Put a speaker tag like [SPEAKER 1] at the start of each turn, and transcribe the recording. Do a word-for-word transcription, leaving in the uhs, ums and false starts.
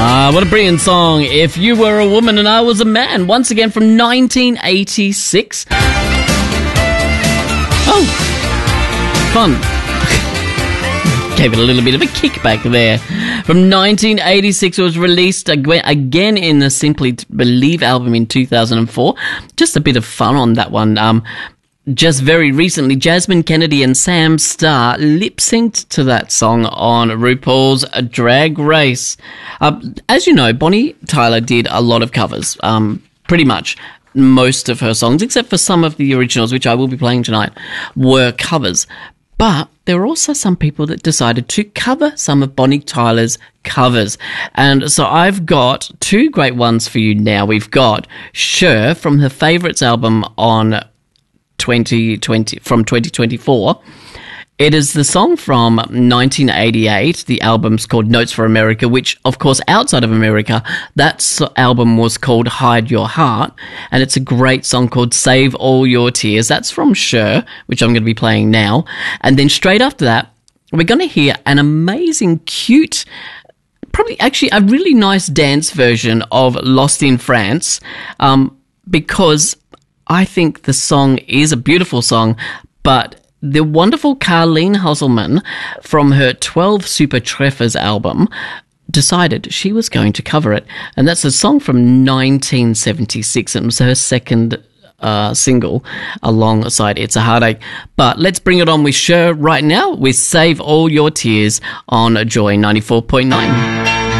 [SPEAKER 1] Ah, what a brilliant song. If You Were a Woman and I Was a Man. Once again from nineteen eighty-six. Oh, fun. Gave it a little bit of a kickback there. From nineteen eighty-six, it was released again in the Simply Believe album in two thousand four. Just a bit of fun on that one. Um, just very recently, Jasmine Kennedy and Sam Starr lip-synced to that song on RuPaul's Drag Race. Uh, as you know, Bonnie Tyler did a lot of covers, um, pretty much. Most of her songs, except for some of the originals, which I will be playing tonight, were covers. But there were also some people that decided to cover some of Bonnie Tyler's covers. And so I've got two great ones for you now. We've got Cher from her Favourites album on twenty twenty from twenty twenty-four. It is the song from nineteen eighty-eight. The album's called Notes for America, which, of course, outside of America, that album was called Hide Your Heart, and it's a great song called Save All Your Tears. That's from Cher, which I'm going to be playing now. And then straight after that, we're going to hear an amazing, cute, probably actually a really nice dance version of Lost in France, um, because I think the song is a beautiful song, but the wonderful Carleen Husselman from her twelve Super Treffers album decided she was going to cover it. And that's a song from nineteen seventy-six. It was her second uh, single alongside It's a Heartache. But let's bring it on with Cher right now with Save All Your Tears on Joy ninety-four point nine.